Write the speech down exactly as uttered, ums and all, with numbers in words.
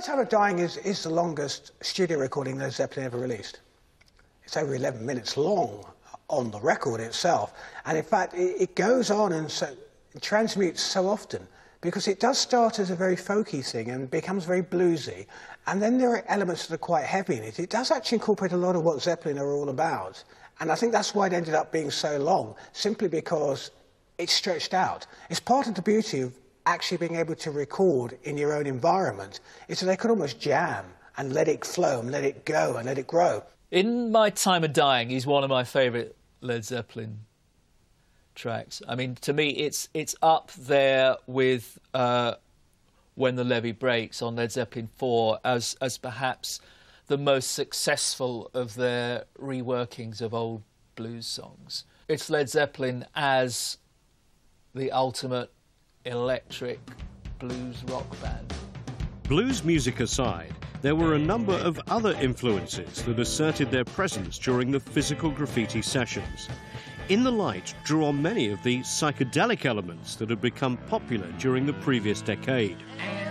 My Time of Dying is, is the longest studio recording Led Zeppelin ever released. It's over eleven minutes long on the record itself. And in fact, it, it goes on and so, it transmutes so often because it does start as a very folky thing and becomes very bluesy. And then there are elements that are quite heavy in it. It does actually incorporate a lot of what Zeppelin are all about. And I think that's why it ended up being so long, simply because it's stretched out. It's part of the beauty of actually being able to record in your own environment, is that they could almost jam and let it flow and let it go and let it grow. In My Time of Dying, he's one of my favourite Led Zeppelin tracks. I mean, to me, it's it's up there with uh, When the Levee Breaks on Led Zeppelin four as, as perhaps the most successful of their reworkings of old blues songs. It's Led Zeppelin as the ultimate electric blues rock band. Blues music aside, there were a number of other influences that asserted their presence during the physical graffiti sessions. In the Light drew on many of the psychedelic elements that had become popular during the previous decade.